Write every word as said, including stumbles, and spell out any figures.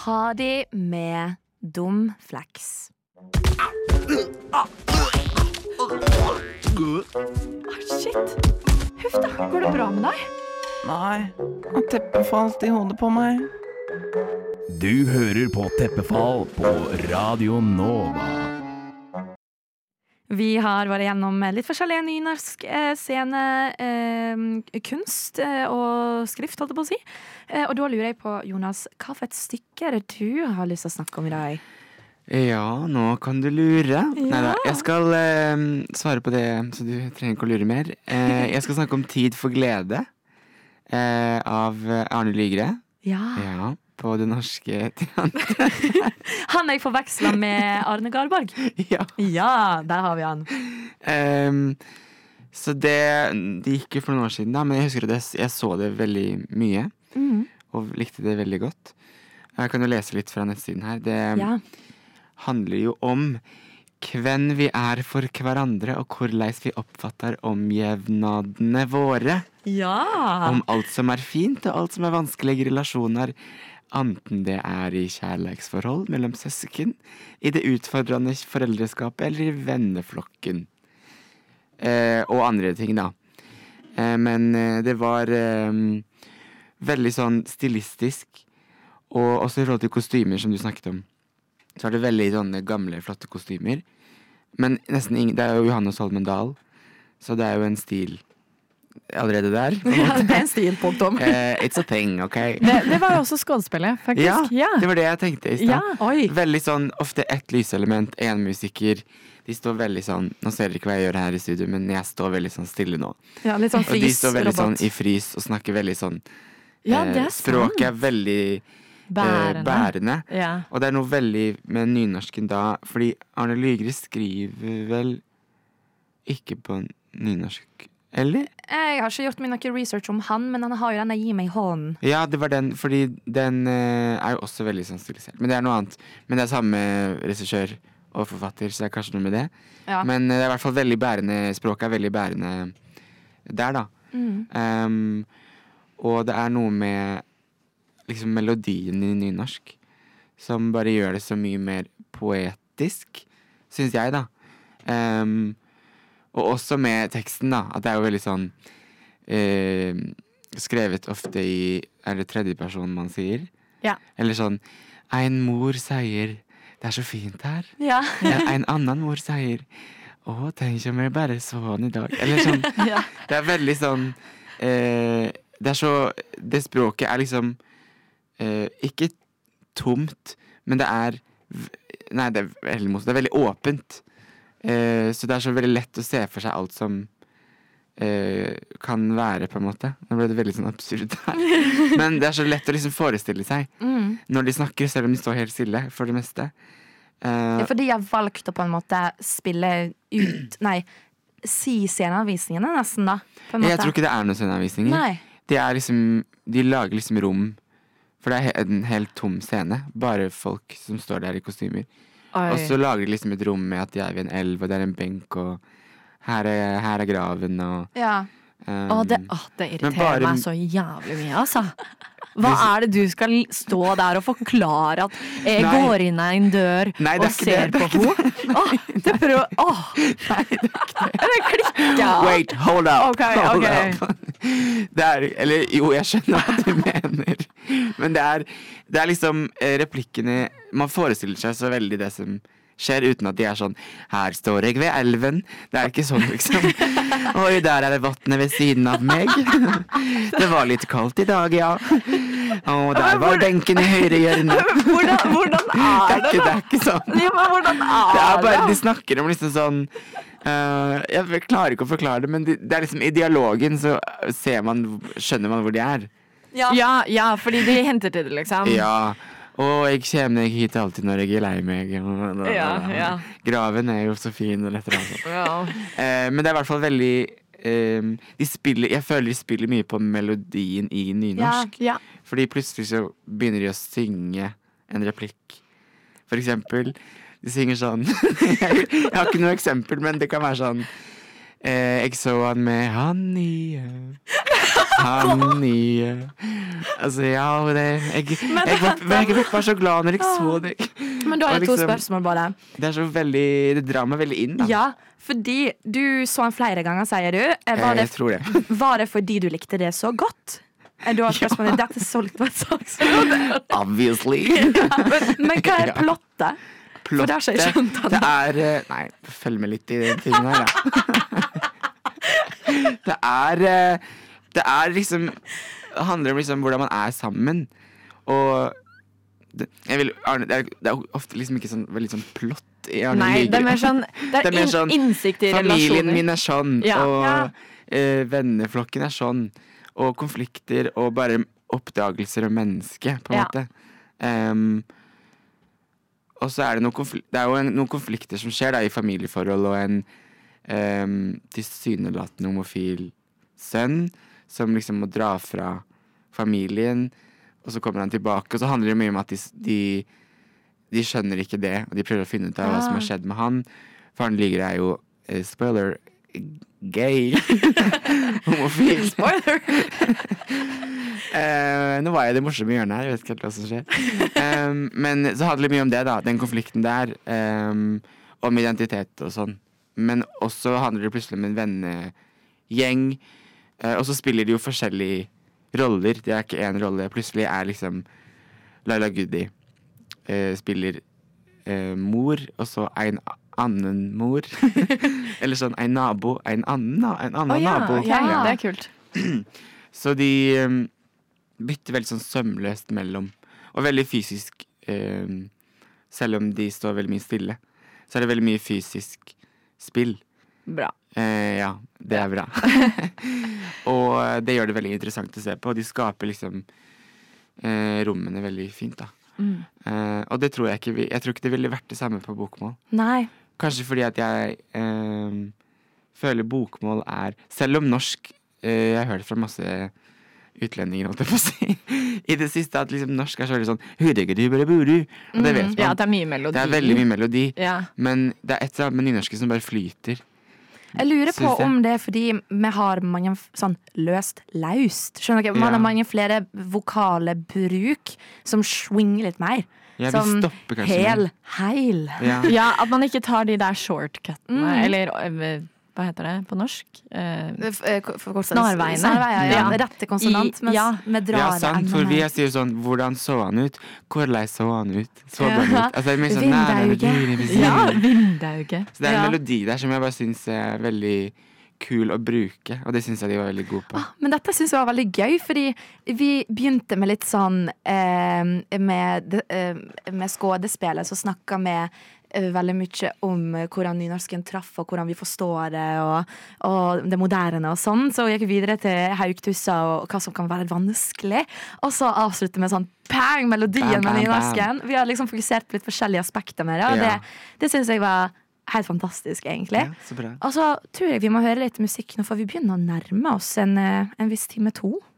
Hardy med Dum Flex. Ah, shit. Huff da, går det bra med deg? Nei, og teppet falt i hodet på meg. Du hører på Teppefall på Radio Nova. Vi har vært gjennom litt forskjellige nynorsk eh, scene, eh, kunst eh, og skrift, holdt jeg på å si. Eh, og da lurer jeg på, Jonas, hva for et stykke er det du har lyst til å snakke om i dag? Ja, nå kan du lure. Ja. Neida, jeg skal eh, svare på det, så du trenger ikke å lure mer. Eh, jeg skal snakke om Tid for glede eh, av Arne Lygre. Ja. Ja, på Det Norske Teatret. Han jeg forvekslet med Arne Garborg. Ja. Ja, der har vi han. Um, så det, det gikk jo for noen år siden, da, men jeg husker at jeg, jeg så det veldig mye. Mm. Og likte det veldig godt. Jeg kan jo lese litt fra nettsiden her. Det Ja. handler jo om hvem vi er for hverandre, og hvordan vi oppfatter omjevnadene våre. Ja. Om alt som er fint, og alt som er vanskelige relasjoner. Enten det er i kjærleiksforhold mellom søsken, i det utfordrende foreldreskapet eller i venneflokken. Eh, og andre ting, da. Eh, men eh, det var eh, veldig sånn stilistisk, og også i forhold til kostymer, som du snakket om. Så er det veldig sånne gamle, flotte kostymer. Men nesten ingen, det er jo Johannes Holmen Dahl, så det er jo en stil allerede der. Ja, det er en stil, punktum. Eh, it's a thing, ok? Det, det var jo også skådespillet, faktisk. Ja, det var det jeg tenkte i Ja, stad. oi. Veldig sånn, ofte ett lyselement, en musiker. De står veldig sånn, nå ser dere ikke hva jeg gjør her i studio, men jeg står veldig sånn stille nå. Ja, litt sånn Og de står veldig sånn frys-robot. i frys og snakker veldig sånn. Ja, det er eh, språket er sant. veldig eh, Bærende. bærende. Ja. Og det er noe veldig med nynorsken da, fordi Arne Lygre skriver vel ikke på nynorsk, eller? Jeg har ikke gjort meg noe research om han, men han har jo denne Gi meg hånden. Ja, det var den, fordi den eh, er jo også veldig sånn stilisert. Men det er noe annet. Men det er samme regissør og forfatter, så det er kanskje noe med det. Ja. Men eh, det er i hvert fall veldig bærende, språket er veldig bærende der, da. Mm. Um, og det er noe med liksom melodien i nynorsk som bare gjør det så mye mer poetisk, synes jeg, da. Um, og også med teksten, da. At det er jo veldig sånn eh, skrevet ofte i Er det tredjeperson man sier? Ja. Eller sånn En mor sier det er så fint her. Ja. Ja, en annen mor sier å, tenk om jeg bare sånn i dag. Eller sånn. Ja. Det er veldig sånn eh, Det er så Det språket er liksom eh, ikke tomt, men det er Nei, det er, veldig, det er veldig åpent. Eh, så det er så veldig lett å se for seg alt som eh, kan være, på en måte. Nå ble det veldig sånn absurd her. Men det er så lett å liksom forestille seg Mm. når de snakker, selv om de står helt stille, for det meste. Eh, Ja, for de har valgt å på en måte spille ut Nei, si sceneanvisningene nesten, da. På en måte. jeg tror ikke det er noen sceneanvisninger. Nei. De er liksom De lager liksom rom, for det er he- en helt tom scene. Bare folk som står der i kostymer. Oi. Og så lager de liksom et rom med at de er ved en elv, og det er en benk, og her er, her er graven, og Ja. um, Å, det, å, det irriterer bare- meg så jævlig mye, altså. Hva er det du skal stå der og forklare at jeg Nei. går inn av en dør Nei, det og er ikke ser det, det på er henne? Åh, du prøver Åh! Nei, det er ikke det. Det klikker! Wait, hold up! Ok, hold ok. up. Det er, eller jo, jeg skjønner hva du mener. Men det er, det er liksom eh, replikkene Man forestiller seg så veldig det som skjer, uten at de er sånn her står jeg ved elven. Det er ikke sånn, liksom. Oi, der er det vannet ved siden av meg. Det var litt kaldt i dag, ja. Og der var benken i høyre hjørne. Hvordan, hvordan Det er er det, ikke, det da? er ikke sånn. Ja, men hvordan er Det er bare, det? de snakker om liksom sånn eh, Jeg klarer ikke å forklare det, men det, det er liksom i dialogen så ser man, skjønner man hvor de er. Ja. Ja, ja, fordi de henter til det, liksom. Ja. Og jeg kommer hit alltid når jeg er lei meg. Ja, ja. Graven er jo så fin og lettere. Ja. Eh, men det er i hvert fall veldig eh, de spiller, Jeg føler de spiller mye på melodien i nynorsk. Ja. Fordi plutselig så begynner de å synge en replikk. For eksempel, de synger sånn Jeg har ikke noe eksempel, men det kan være sånn eh, Jeg så han med han i Han nye Altså, ja, og det Jeg, jeg, var, jeg, jeg var så glad når jeg så det. Men da har Og jeg to liksom- spørsmål bare. Det er så veldig Det drar meg veldig inn, da. Ja, fordi du så den flere ganger, sier du. Eh, jeg, Var jeg det, tror det. var det fordi du likte det så godt? Eh, Da er spørsmålet dette solgt på et salgsråd. Obviously. Men hva er Ja. plottet? For det har ikke jeg skjønt ennå. Det er eh, Nei, følg med litt i den tingen her, da. Det er eh, Det er liksom Det handler om liksom hvordan man er sammen. Og det, jeg vil, Arne, det, er, det er ofte liksom ikke sånn veldig sånn plott i Arne Nei, det er Lyger. mer sånn Det er, Det er mer inn- sånn, innsikt i Familien relasjoner. min er sånn, Ja. og Ja. eh, venneflokken er sånn. Og konflikter og bare oppdagelser om mennesket, på en Ja. måte. Em, og så er det, noen konfl- det er jo en, noen konflikter som skjer da, i familieforhold, og en um, tilsynelatende homofil sønn som liksom må dra fra familien, og så kommer han tilbake. Og så handler det mye om at de, de, de skjønner ikke det, og de prøver å finne ut av hva som har skjedd med han. Faren Lyger er jo, eh, spoiler, gay. Homofil. Spoiler! Eh, nå var jeg i det morsomme hjørnet her. Jeg vet ikke helt hva som skjer. Um, men så handler det mye om det, da. Den konflikten der. Um, om identitet og sånn. Men også handler det plutselig om en vennegjeng. Uh, og så spiller de jo forskjellige roller. Det er ikke én rolle. Plutselig er liksom Laila Goody uh, spiller uh, mor, og så en annen mor. Eller sånn en nabo, en annen, na- en annen Å ja, nabo. ja, det er kult. Så de um, bytter veldig sånn sømløst mellom. Og veldig fysisk. Um, selv om de står veldig mye stille, så er det veldig mye fysisk spill. Bra. Eh, ja, det er bra. Og det gjør det veldig interessant å se på. Og de skaper liksom eh, rommene veldig fint, da. Mm. Eh, og det tror jeg ikke vi, Jeg tror ikke det ville vært det samme på bokmål. Nei. Kanskje fordi at jeg eh, føler bokmål er Selv om norsk eh, Jeg har hørt fra masse utlendinger, holdt jeg på å si, i det siste, at liksom norsk er så veldig sånn «Hudegedu-bere-buru», og det vet man. Ja, det er mye melodi. Det er veldig mye melodi, Ja. men det er et eller annet med nynorsken som bare flyter. Jeg lurer på Syns jeg. om det er fordi vi har mange f- sånn løst laust. Skjønner dere? Man Ja. har mange flere vokale bruk som swinger litt mer. Ja, vi Som stopper kanskje hel, mer. heil. Ja. Ja, at man ikke tar de der shortcuttene, Mm. eller øh, hva heter det på norsk? Eh, F- eh, k- forkortet- Snarveiene. Snarveier, ja. Ja. Rette konsonant, I- mens ja. vi drar Ja, det sant, enda for vi mer. sier sånn «Hvordan så han ut?» «Hvordan så han ut?» Så Ja. han ut? Altså, det er mye sånn Vindauge. «Nære, ja, nære, vindauge. Så det er en Ja. melodi der som jeg bare syns er veldig kul å bruke, og det syns jeg de var veldig gode på. Ah, Men dette syns jeg var veldig gøy, fordi vi begynte med litt sånn eh, Med, det- eh, med skuespillet så snakka vi eh, veldig mye om hvordan nynorsken traff, og hvordan vi forstår det, og, og det moderne og sånn. Så gikk vi videre til Haugtussa og hva som kan være vanskelig. Og så avslutter vi sånn pang, melodien Bam, bam, med nynorsken. Vi har liksom fokusert på litt forskjellige aspekter med det, og Ja. det, det syns jeg var helt fantastisk, egentlig. Ja, så bra. Og så tror jeg vi må høre litt musikk nå, for vi begynner å nærme oss en, eh, en viss time to.